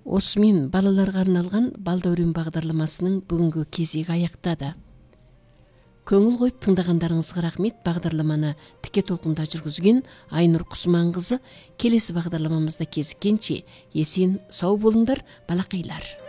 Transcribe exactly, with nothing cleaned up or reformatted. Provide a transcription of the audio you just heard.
Осымен балаларға арналған Балдәурен бағдарламасының бүгінгі кезегі аяқтады. Көңіл қойып тыңдағандарыңызға рахмет. Бағдарламаны тіке толқында жүргізген Айнұр Құсманқызы. Келесі бағдарламамызда кезіккенше есен сау болыңдар, балақайлар.